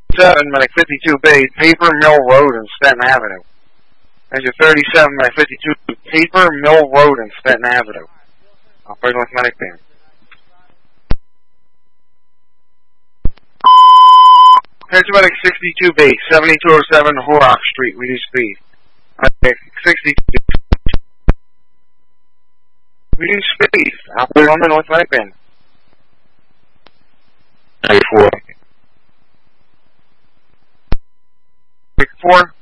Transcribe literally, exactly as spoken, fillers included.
seven by fifty-two bay, Paper Mill Road in Stanton Avenue. There's your thirty-seven by fifty-two, Paper Mill Road in Stanton Avenue. Operating with medic band. Paramedic sixty-two bay, seventy-two oh seven Horrock Street, reduce speed. Okay, sixty-two. Reduce speed. Operating on the North Medic band. ninety-four. ninety-four.